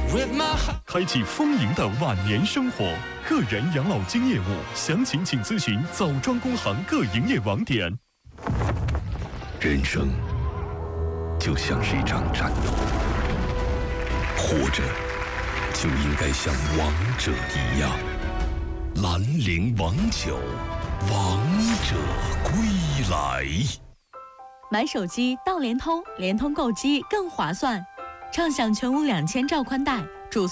开启丰盈的晚年生活。个人养老金业务，详情请咨询枣庄工行各营业网点。 人生就像是一场战斗，活着就应该像王者一样。兰陵王酒，王者归来。 买手机到联通，联通购机更划算，畅享全屋2000兆宽带。